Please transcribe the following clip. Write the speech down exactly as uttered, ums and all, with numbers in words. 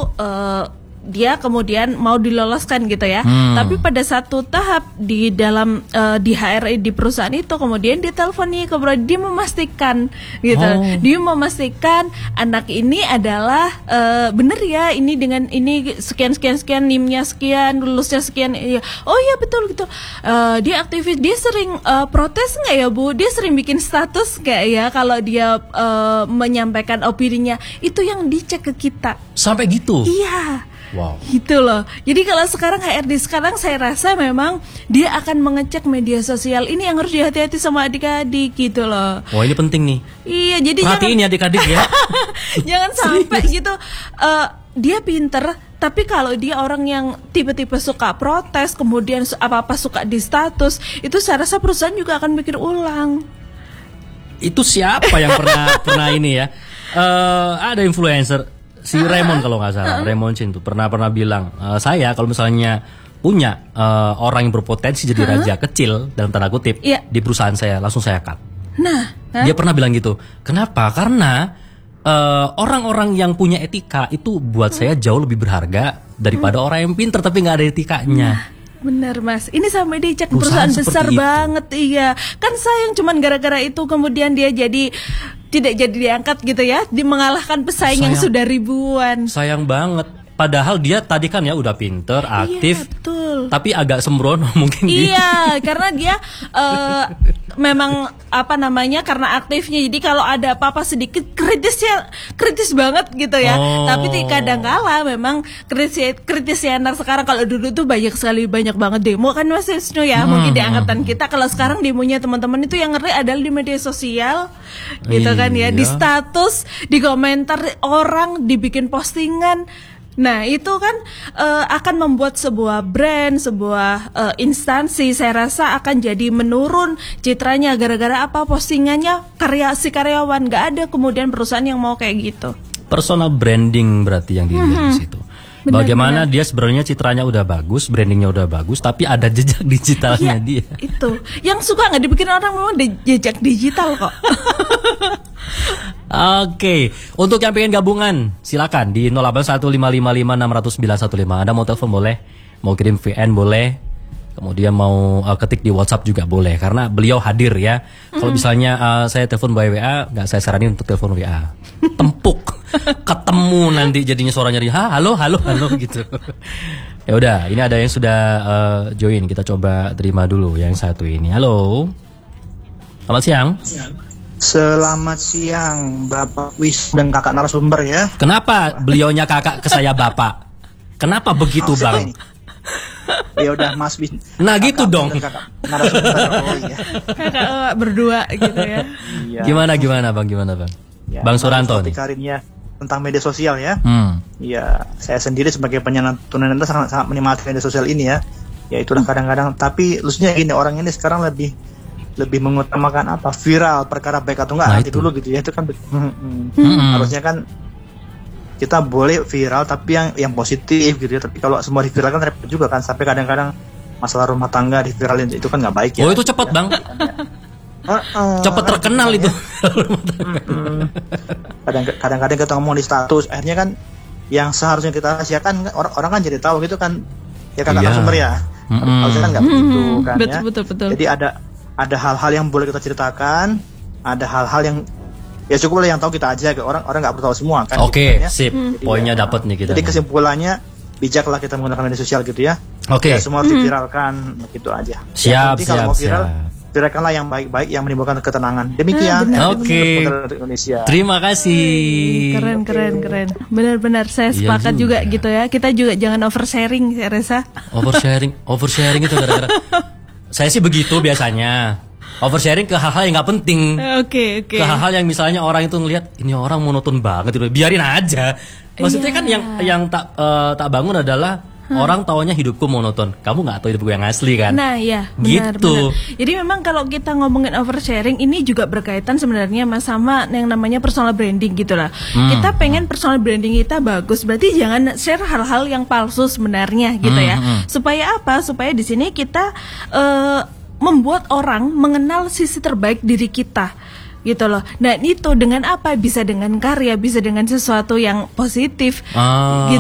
uh, dia kemudian mau diloloskan gitu ya. Hmm. Tapi pada satu tahap di dalam uh, di H R di perusahaan itu kemudian dia telepon nih ke bro, dia memastikan gitu. Oh. Dia memastikan anak ini adalah uh, bener ya, ini dengan ini sekian sekian sekian N I M-nya sekian, lulusnya sekian. Ya. Oh iya betul gitu. Uh, dia aktivis, dia sering uh, protes nggak ya Bu? Dia sering bikin status nggak ya kalau dia uh, menyampaikan opininya? Itu yang dicek ke kita. Sampai gitu? Iya. Wow. Gitu loh. Jadi kalau sekarang H R D sekarang saya rasa memang dia akan mengecek media sosial. Ini yang harus dihati-hati sama adik-adik gitu loh. Wah, ini penting nih. Iya, jadi perhatiin jangan, ya adik-adik ya. Jangan sampai gitu. Uh, dia pinter, tapi kalau dia orang yang tipe-tipe suka protes, kemudian apa-apa suka di status, itu saya rasa perusahaan juga akan mikir ulang. Itu siapa yang pernah pernah ini ya? Uh, ada influencer. Si Raymond kalau nggak salah, Raymond Chin tuh pernah pernah bilang, e, saya kalau misalnya punya uh, orang yang berpotensi jadi huh? raja kecil dalam tanda kutip yeah. di perusahaan saya, langsung saya cut. Nah, huh? dia pernah bilang gitu. Kenapa? Karena uh, orang-orang yang punya etika itu buat hmm. saya jauh lebih berharga daripada hmm. orang yang pintar tapi nggak ada etikanya. Nah. Benar Mas, ini sampai dicek perusahaan, perusahaan besar itu. banget, iya. Kan sayang cuman gara-gara itu kemudian dia jadi tidak jadi diangkat gitu ya, di mengalahkan pesaing sayang, yang sudah ribuan. Sayang banget. Padahal dia tadi kan ya udah pinter, aktif, iya, betul. Tapi agak sembrono mungkin. Iya, karena dia uh, memang apa namanya karena aktifnya. Jadi kalau ada apa-apa sedikit kritisnya kritis banget gitu ya. Oh. Tapi kadang kala memang kritis kritisnya anak sekarang. Kalau dulu tuh banyak sekali banyak banget demo kan Mas Wisnu ya. Hmm. Mungkin di angkatan kita. Kalau sekarang demonya teman-teman itu yang ngeri adalah di media sosial, gitu iya. kan ya. Di status, di komentar orang, dibikin postingan. Nah itu kan uh, akan membuat sebuah brand, sebuah uh, instansi saya rasa akan jadi menurun citranya gara-gara apa postingannya karya si karyawan, nggak ada kemudian perusahaan yang mau kayak gitu. Personal branding berarti yang dilihat mm-hmm. di situ. Benar, bagaimana benar. Dia sebenarnya citranya udah bagus, brandingnya udah bagus, tapi ada jejak digitalnya ya, dia. Itu yang suka nggak dibikin orang memang jejak digital kok. Oke, okay. Untuk yang pengen gabungan silakan di nol delapan satu lima lima lima enam nol sembilan satu lima. Anda mau telepon boleh, mau kirim V N boleh, kemudian mau uh, ketik di WhatsApp juga boleh karena beliau hadir ya. Mm. Kalau misalnya uh, saya telepon by W A, nggak saya saranin untuk telepon W A. Tempuk, ketemu nanti jadinya suaranya di ha, halo halo halo gitu. Ya udah, ini ada yang sudah uh, join, kita coba terima dulu yang satu ini. Halo, selamat siang. Selamat siang Bapak Wis dan kakak narasumber ya. Kenapa beliaunya kakak ke saya bapak? Kenapa begitu bang? Ya udah Mas Wis. Nah gitu dong. Kakak narasumber. Oh iya. Kakak berdua gitu ya. Iya. Gimana gimana bang? Gimana bang? Ya, Bang Suranto nih. Karirnya tentang media sosial ya. Hmm. Ya saya sendiri sebagai penyandang tunanetra sangat sangat menikmati media sosial ini ya. Ya itulah kadang-kadang. Tapi lucunya gini, orang ini sekarang lebih lebih mengutamakan apa viral perkara baik atau enggak nah, nanti dulu gitu ya, itu kan hmm, hmm. harusnya kan kita boleh viral tapi yang yang positif gitu ya, tapi kalau semua diviralkan repot juga kan, sampai kadang-kadang masalah rumah tangga diviralin itu kan nggak baik ya. Oh itu cepat bang, uh, uh, cepat terkenal kan, itu ya. kadang kadang-kadang kita ngomong di status akhirnya kan yang seharusnya kita rahasiakan orang orang kan jadi tahu gitu kan ya, kakak yeah. sumber ya mm-hmm. harusnya kan nggak begitu kan betul, ya betul, betul. Jadi ada ada hal-hal yang boleh kita ceritakan, ada hal-hal yang ya cukup lah yang tahu kita aja, orang orang nggak perlu tahu semua kan. Oke, okay, gitu, sip. Hmm. Poinnya ya, dapat nih kita. Jadi kesimpulannya bijaklah kita menggunakan media sosial gitu ya. Oke. Okay. Ya, semua harus diviralkan gitu aja. Siap, ya, siap, kalau mau viral, siap. viralkanlah yang baik-baik yang menimbulkan ketenangan. Demikian. Ah, Oke. Okay. Indonesia. Terima kasih. Keren, keren, keren. Benar-benar saya sepakat iya juga. juga gitu ya. Kita juga jangan oversharing, saya rasa. Oversharing, oversharing itu gara-gara. Saya sih begitu biasanya. Oversharing ke hal-hal yang nggak penting. Oke, okay, oke. Okay. Ke hal-hal yang misalnya orang itu ngelihat ini orang monoton banget itu, biarin aja. Maksudnya yeah. kan yang yang tak uh, tak bangun adalah hmm. orang taunya hidupku monoton. Kamu nggak tahu hidupku yang asli kan? Nah, ya, benar, gitu. Benar. Jadi memang kalau kita ngomongin oversharing ini juga berkaitan sebenarnya mas sama yang namanya personal branding gitulah. Hmm. Kita pengen personal branding kita bagus, berarti jangan share hal-hal yang palsu sebenarnya gitu hmm. ya. Supaya apa? Supaya di sini kita uh, membuat orang mengenal sisi terbaik diri kita gitu loh. Nah itu dengan apa? Bisa dengan karya, bisa dengan sesuatu yang positif ah, gitu